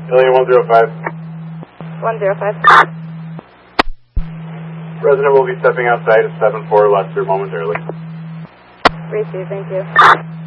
Alien 105. 105. Resident will be stepping outside at 7-4 Lester momentarily. Receive, thank you.